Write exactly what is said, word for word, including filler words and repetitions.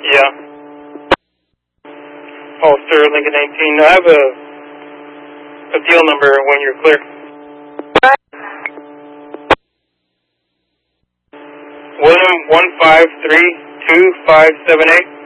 Yeah. Holster, Lincoln eighteen. I have a, a deal number when you're clear. William one five three two five seven eight.